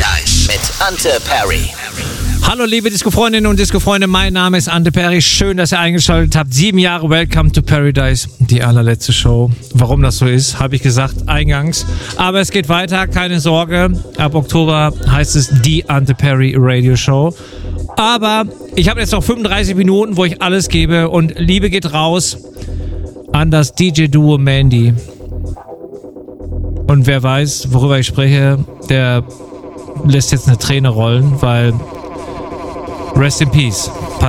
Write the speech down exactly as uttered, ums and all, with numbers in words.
Paradise mit Ante Perry. Hallo liebe Disco-Freundinnen und Disco-Freunde, mein Name ist Ante Perry. Schön, dass ihr eingeschaltet habt. Sieben Jahre Welcome to Paradise, die allerletzte Show. Warum das so ist, habe ich gesagt eingangs. Aber es geht weiter, keine Sorge. Ab Oktober heißt es die Ante Perry Radio Show. Aber ich habe jetzt noch fünfunddreißig Minuten, wo ich alles gebe. Und Liebe geht raus an das D J-Duo Mandy. Und wer weiß, worüber ich spreche, der lässt jetzt eine Träne rollen, weil Rest in Peace.